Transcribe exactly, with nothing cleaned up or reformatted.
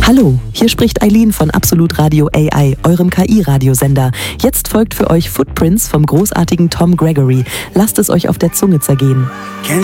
Hallo, hier spricht Eileen von Absolut Radio A I, eurem K I-Radiosender. Jetzt folgt für euch Footprints vom großartigen Tom Gregory. Lasst es euch auf der Zunge zergehen.